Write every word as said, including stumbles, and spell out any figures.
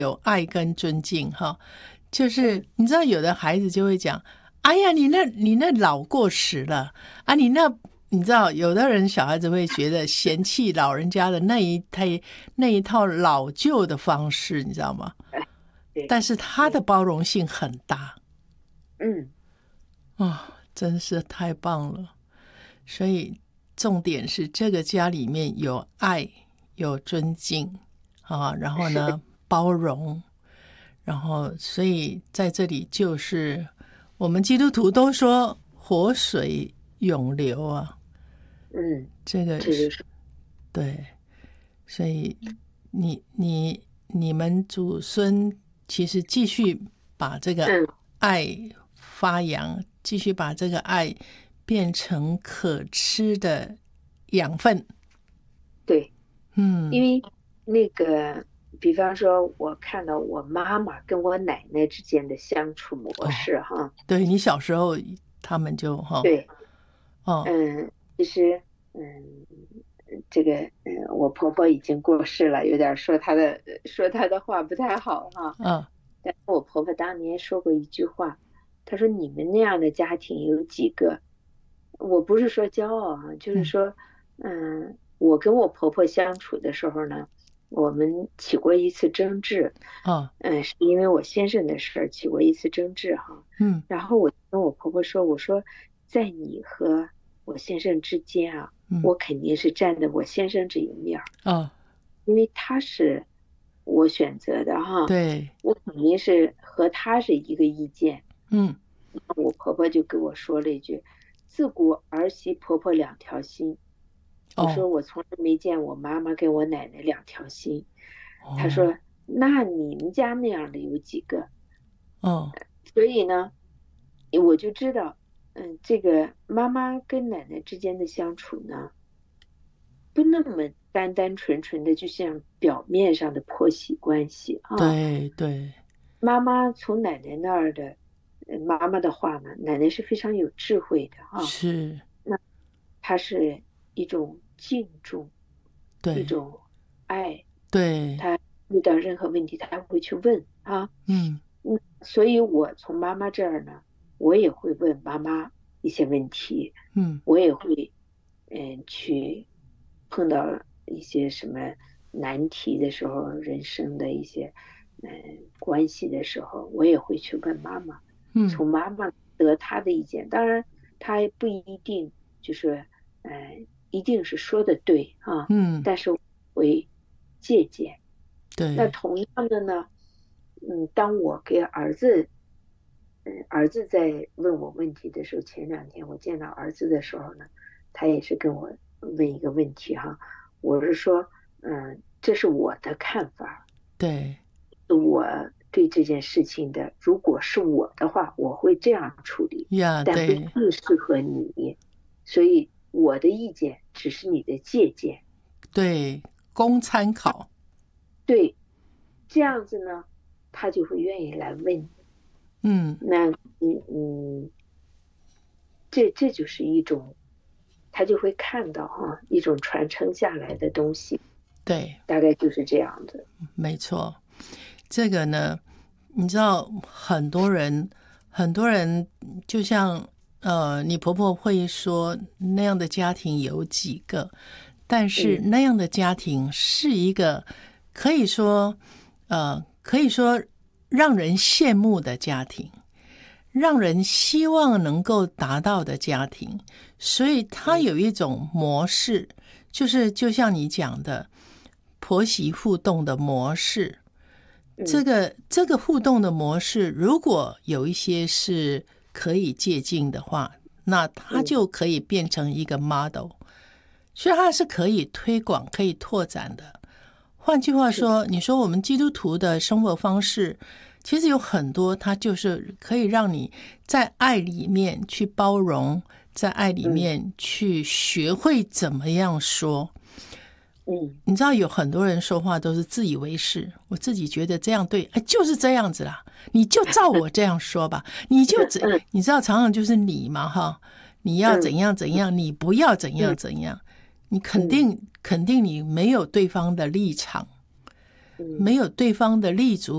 有爱跟尊敬哈，就是你知道有的孩子就会讲，哎呀，你那你那老过时了啊，你那你知道有的人小孩子会觉得嫌弃老人家的那一套那一套老旧的方式，你知道吗？但是他的包容性很大。 嗯， 啊、哦，真是太棒了。所以重点是这个家里面有爱有尊敬啊，然后呢包容，然后所以在这里就是我们基督徒都说活水永流啊。 嗯， 这个这就是对，所以你你你们祖孙其实继续把这个爱发扬，嗯、继续把这个爱变成可吃的养分。 对， 嗯， 因为那个，比方说，我看到我妈妈跟我奶奶之间的相处模式，哦、哈。 对，你小时候他们就哈。 对， 哦， 嗯，其实，嗯，这个，嗯，我婆婆已经过世了，有点说她的说她的话不太好哈。 嗯， 但我婆婆当年说过一句话，她说：“你们那样的家庭有几个？”我不是说骄傲啊，就是说，嗯，我跟我婆婆相处的时候呢，我们起过一次争执。 哦， 嗯，是因为我先生的事儿起过一次争执哈。 嗯， 然后我跟我婆婆说，我说在你和我先生之间啊， 嗯、 我肯定是站在我先生这一面。 哦， 因为他是我选择的哈。 对， 我肯定是和他是一个意见。 嗯， 我婆婆就跟我说了一句：“自古儿媳婆婆两条心。”我说我从来没见我妈妈跟我奶奶两条心。 哦、 她说：“那你们家那样的有几个？” 哦， 所以呢，我就知道，嗯，这个妈妈跟奶奶之间的相处呢，不那么单单纯纯的，就像表面上的婆媳关系啊。 对对， 妈妈从奶奶那儿的，妈妈的话呢，奶奶是非常有智慧的啊。 是， 那她是一种敬重， 对， 一种爱。 对， 她遇到任何问题，她会去问啊。 嗯嗯，所以我从妈妈这儿呢，我也会问妈妈一些问题。 嗯， 我也会，嗯，去碰到一些什么难题的时候，人生的一些嗯关系的时候，我也会去问妈妈。 嗯， 从妈妈得她的意见，当然她不一定就是嗯一定是说的对啊。 嗯， 但是会借鉴。 对， 那同样的呢，嗯，当我给儿子，嗯，儿子在问我问题的时候，前两天我见到儿子的时候呢，他也是跟我问一个问题哈。我是说，嗯，这是我的看法。 对， 我对这件事情的，如果是我的话，我会这样处理， 呀， 但不一定适合你，所以我的意见只是你的借鉴， 对，供参考。 对，这样子呢，他就会愿意来问你。 嗯， 那嗯嗯，这这就是一种，他就会看到哈、啊、一种传承下来的东西。 对， 大概就是这样的。 没错，这个呢，你知道很多人很多人就像呃，你婆婆会说那样的家庭有几个，但是那样的家庭是一个可以说呃，可以说让人羡慕的家庭，让人希望能够达到的家庭。所以它有一种模式，就是就像你讲的婆媳互动的模式。这个这个互动的模式，如果有一些是可以借鉴的话，那它就可以变成一个 model， 所以它是可以推广可以拓展的。换句话说，你说我们基督徒的生活方式其实有很多，它就是可以让你在爱里面去包容，在爱里面去学会怎么样说。 嗯， 你知道有很多人说话都是自以为是，我自己觉得这样对，哎，就是这样子啦，你就照我这样说吧，你就怎，你知道常常就是你嘛哈，你要怎样怎样，你不要怎样怎样，你肯定肯定你没有对方的立场，没有对方的立足。